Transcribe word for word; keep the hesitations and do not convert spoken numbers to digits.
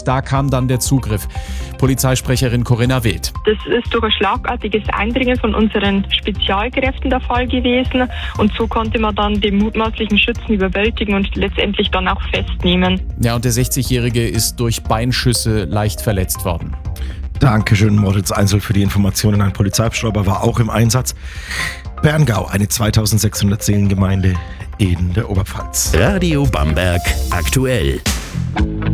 und da kam dann der Zugriff. Polizeisprecherin Corinna Wild. Das ist durch ein schlagartiges Eindringen von unseren Spezialkräften der Fall gewesen und so konnte man dann den mutmaßlichen Schützen überwältigen und letztendlich dann auch festnehmen. Ja, und der sechzigjährige ist durch Beinschüsse leicht verletzt worden. Dankeschön, Moritz Einzel, für die Informationen. Ein Polizeibestäuber war auch im Einsatz. Berngau, eine zweitausendsechshundert Seelengemeinde in der Oberpfalz. Radio Bamberg aktuell.